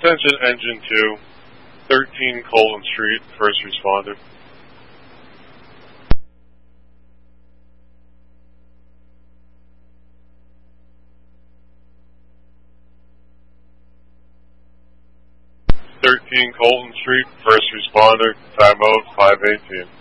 Attention Engine 2, 13 Colton Street, first responder. Colton Street, first responder, time of 5:18.